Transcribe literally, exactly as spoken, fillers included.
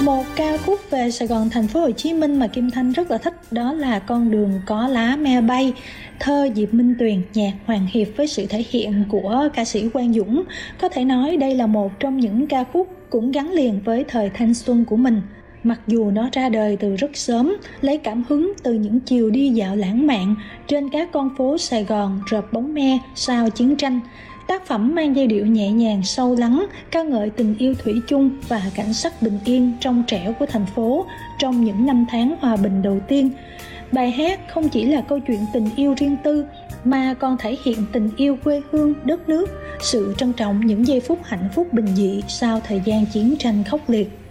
Một ca khúc về Sài Gòn, thành phố Hồ Chí Minh mà Kim Thanh rất là thích đó là Con đường có lá me bay, thơ Diệp Minh Tuyền, nhạc Hoàng Hiệp với sự thể hiện của ca sĩ Quang Dũng. Có thể nói đây là một trong những ca khúc cũng gắn liền với thời thanh xuân của mình. Mặc dù nó ra đời từ rất sớm, lấy cảm hứng từ những chiều đi dạo lãng mạn trên các con phố Sài Gòn rợp bóng me sau chiến tranh. Tác phẩm mang giai điệu nhẹ nhàng sâu lắng, ca ngợi tình yêu thủy chung và cảnh sắc bình yên trong trẻo của thành phố trong những năm tháng hòa bình đầu tiên. Bài hát không chỉ là câu chuyện tình yêu riêng tư mà còn thể hiện tình yêu quê hương, đất nước, sự trân trọng những giây phút hạnh phúc bình dị sau thời gian chiến tranh khốc liệt.